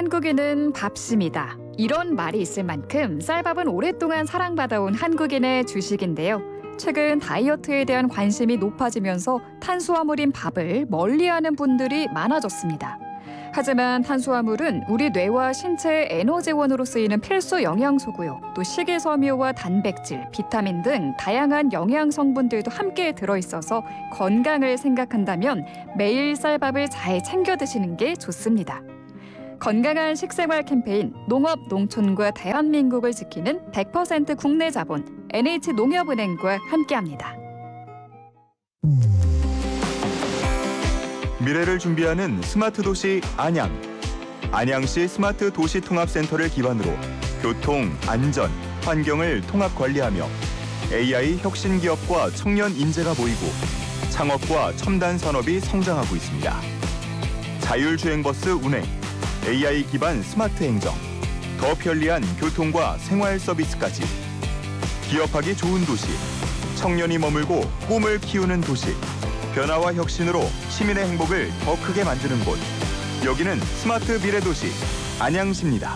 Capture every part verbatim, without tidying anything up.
한국인은 밥심이다. 이런 말이 있을 만큼 쌀밥은 오랫동안 사랑받아온 한국인의 주식인데요. 최근 다이어트에 대한 관심이 높아지면서 탄수화물인 밥을 멀리하는 분들이 많아졌습니다. 하지만 탄수화물은 우리 뇌와 신체의 에너지원으로 쓰이는 필수 영양소고요. 또 식이섬유와 단백질, 비타민 등 다양한 영양 성분들도 함께 들어있어서 건강을 생각한다면 매일 쌀밥을 잘 챙겨 드시는 게 좋습니다. 건강한 식생활 캠페인 농업, 농촌과 대한민국을 지키는 백 퍼센트 국내 자본 엔에이치농협은행과 함께합니다. 미래를 준비하는 스마트 도시 안양. 안양시 스마트 도시 통합센터를 기반으로 교통, 안전, 환경을 통합 관리하며 에이아이 혁신 기업과 청년 인재가 모이고 창업과 첨단 산업이 성장하고 있습니다. 자율주행버스 운행, 에이아이 기반 스마트 행정, 더 편리한 교통과 생활 서비스까지. 기업하기 좋은 도시, 청년이 머물고 꿈을 키우는 도시. 변화와 혁신으로 시민의 행복을 더 크게 만드는 곳. 여기는 스마트 미래도시 안양시입니다.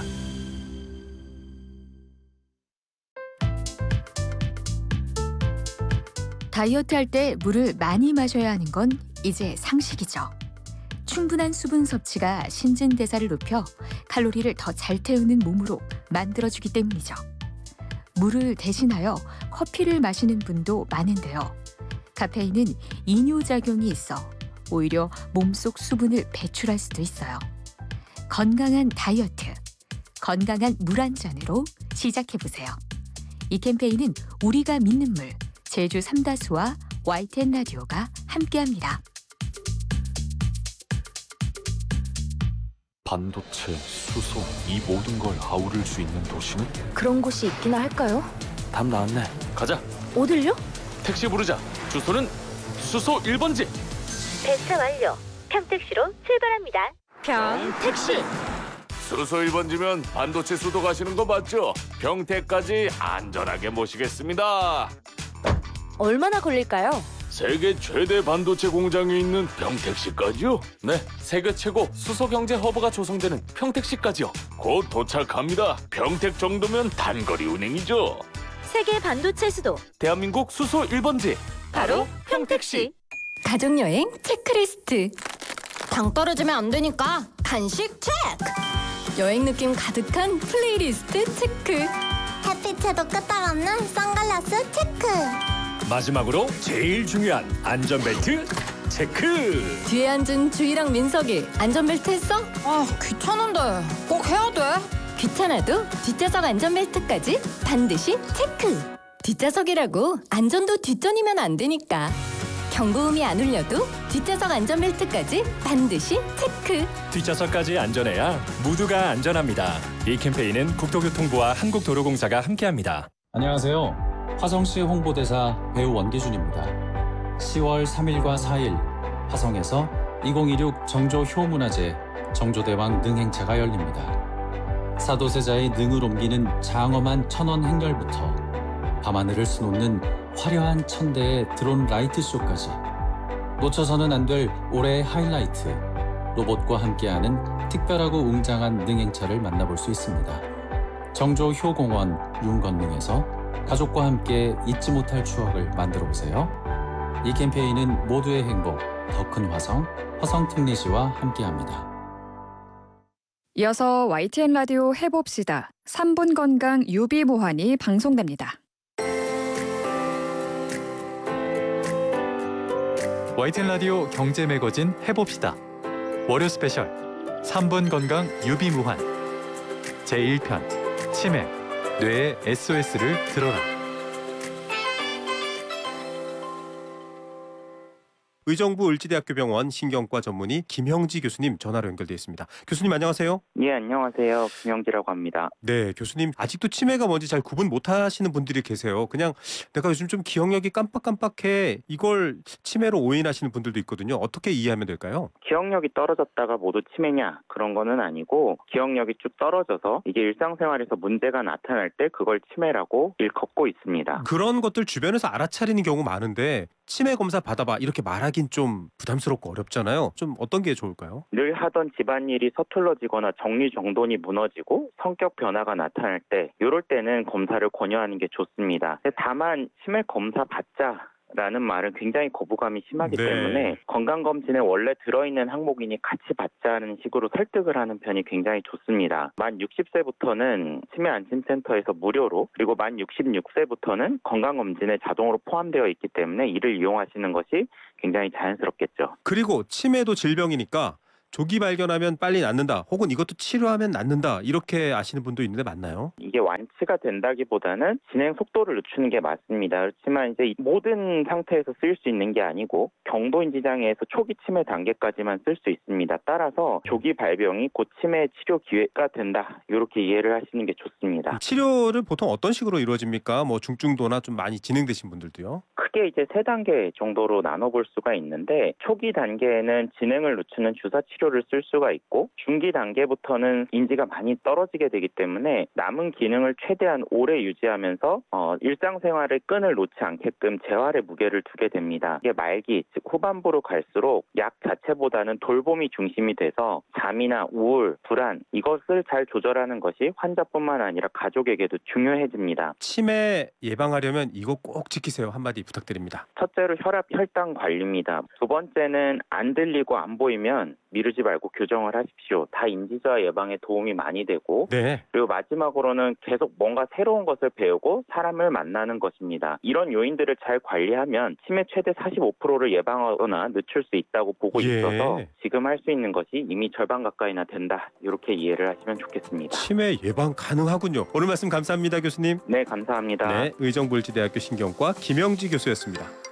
다이어트 할 때 물을 많이 마셔야 하는 건 이제 상식이죠. 충분한 수분 섭취가 신진대사를 높여 칼로리를 더 잘 태우는 몸으로 만들어주기 때문이죠. 물을 대신하여 커피를 마시는 분도 많은데요. 카페인은 이뇨작용이 있어 오히려 몸속 수분을 배출할 수도 있어요. 건강한 다이어트, 건강한 물 한 잔으로 시작해보세요. 이 캠페인은 우리가 믿는 물, 제주 삼다수와 와이티엔 라디오가 함께합니다. 반도체, 수소, 이 모든 걸 아우를 수 있는 도시는? 그런 곳이 있기나 할까요? 답 나왔네. 가자. 어딜요? 택시 부르자. 주소는 수소 일 번지. 배차 완료. 평택시로 출발합니다. 평택시. 수소 일 번지면 반도체 수도 가시는 거 맞죠? 평택까지 안전하게 모시겠습니다. 얼마나 걸릴까요? 세계 최대 반도체 공장이 있는 평택시까지요? 네, 세계 최고 수소 경제 허브가 조성되는 평택시까지요. 곧 도착합니다. 평택 정도면 단거리 운행이죠. 세계 반도체 수도 대한민국 수소 일 번지 바로 평택시. 가족여행 체크리스트. 당 떨어지면 안 되니까 간식 체크. 여행 느낌 가득한 플레이리스트 체크. 햇빛에도 끄떡없는 선글라스 체크. 마지막으로 제일 중요한 안전벨트 체크. 뒤에 앉은 주희랑 민석이 안전벨트 했어? 아 귀찮은데 꼭 해야 돼? 귀찮아도 뒷좌석 안전벨트까지 반드시 체크. 뒷좌석이라고 안전도 뒷전이면 안 되니까. 경고음이 안 울려도 뒷좌석 안전벨트까지 반드시 체크. 뒷좌석까지 안전해야 모두가 안전합니다. 이 캠페인은 국토교통부와 한국도로공사가 함께합니다. 안녕하세요. 화성시 홍보대사 배우 원기준입니다. 시월 삼 일과 사 일 화성에서 이천이십육 정조 효문화제 정조대왕 능행차가 열립니다. 사도세자의 능을 옮기는 장엄한 천원 행렬부터 밤하늘을 수놓는 화려한 천대의 드론 라이트쇼까지 놓쳐서는 안 될 올해의 하이라이트, 로봇과 함께하는 특별하고 웅장한 능행차를 만나볼 수 있습니다. 정조 효공원 윤건능에서 가족과 함께 잊지 못할 추억을 만들어보세요. 이 캠페인은 모두의 행복, 더 큰 화성, 화성특례시와 함께합니다. 이어서 와이티엔 라디오 해봅시다. 삼 분 건강 유비무환이 방송됩니다. 와이티엔 라디오 경제 매거진 해봅시다. 월요 스페셜 삼 분 건강 유비무환 제일 편 치매, 뇌의 에스오에스를 들어라. 의정부 을지대학교병원 신경과 전문의 김형지 교수님 전화로 연결돼 있습니다. 교수님 안녕하세요. 예, 안녕하세요. 김형지라고 합니다. 네, 교수님 아직도 치매가 뭔지 잘 구분 못하시는 분들이 계세요. 그냥 내가 요즘 좀 기억력이 깜빡깜빡해 이걸 치매로 오인하시는 분들도 있거든요. 어떻게 이해하면 될까요? 기억력이 떨어졌다가 모두 치매냐 그런 거는 아니고 기억력이 쭉 떨어져서 이게 일상생활에서 문제가 나타날 때 그걸 치매라고 일컫고 있습니다. 그런 것들 주변에서 알아차리는 경우 많은데 치매 검사 받아봐 이렇게 말하기 하긴 좀 부담스럽고 어렵잖아요. 좀 어떤 게 좋을까요? 늘 하던 집안일이 서툴러지거나 정리정돈이 무너지고 성격 변화가 나타날 때 이럴 때는 검사를 권유하는 게 좋습니다. 다만 치매 검사 받자 라는 말은 굉장히 거부감이 심하기 네. 때문에 건강검진에 원래 들어있는 항목이니 같이 받자는 식으로 설득을 하는 편이 굉장히 좋습니다. 만 육십 세부터는 치매 안심센터에서 무료로, 그리고 만 육십육 세부터는 건강검진에 자동으로 포함되어 있기 때문에 이를 이용하시는 것이 굉장히 자연스럽겠죠. 그리고 치매도 질병이니까 조기 발견하면 빨리 낫는다, 혹은 이것도 치료하면 낫는다, 이렇게 아시는 분도 있는데 맞나요? 이게 완치가 된다기보다는 진행 속도를 늦추는 게 맞습니다. 그렇지만 이제 모든 상태에서 쓰일 수 있는 게 아니고 경도인지 장애에서 초기 치매 단계까지만 쓸 수 있습니다. 따라서 조기 발병이 곧 치매 치료 기회가 된다, 이렇게 이해를 하시는 게 좋습니다. 치료를 보통 어떤 식으로 이루어집니까? 뭐 중증도나 좀 많이 진행되신 분들도요? 크게 이제 세 단계 정도로 나눠볼 수가 있는데, 초기 단계에는 진행을 늦추는 주사 치료를 쓸 수가 있고, 중기 단계부터는 인지가 많이 떨어지게 되기 때문에 남은 기능을 최대한 오래 유지하면서 어, 일상생활의 끈을 놓지 않게끔 재활의 무게를 두게 됩니다. 이게 말기, 즉 후반부로 갈수록 약 자체보다는 돌봄이 중심이 돼서 잠이나 우울, 불안, 이것을 잘 조절하는 것이 환자뿐만 아니라 가족에게도 중요해집니다. 치매 예방하려면 이거 꼭 지키세요. 한마디 부탁드립니다. 첫째로 혈압, 혈당 관리입니다. 두 번째는 안 들리고 안 보이면 미루지 말고 교정을 하십시오. 다 인지저하 예방에 도움이 많이 되고, 네. 그리고 마지막으로는 계속 뭔가 새로운 것을 배우고 사람을 만나는 것입니다. 이런 요인들을 잘 관리하면 치매 최대 사십오 퍼센트를 예방하거나 늦출 수 있다고 보고 예. 있어서 지금 할 수 있는 것이 이미 절반 가까이나 된다, 이렇게 이해를 하시면 좋겠습니다. 치매 예방 가능하군요. 오늘 말씀 감사합니다, 교수님. 네, 감사합니다. 네, 의정부일지대학교 신경과 김영지 교수였습니다.